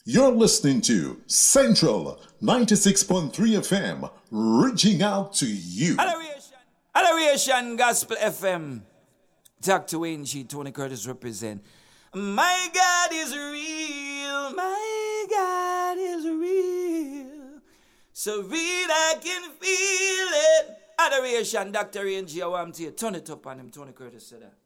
You're listening to Central 96.3 FM, reaching out to you. Adoration Gospel FM. Dr. Wayne G. Tony Curtis represent. My God is real. My God is real. So real I can feel it. Adoration, Dr. Wayne G. I want to turn it up on him. Tony Curtis said that.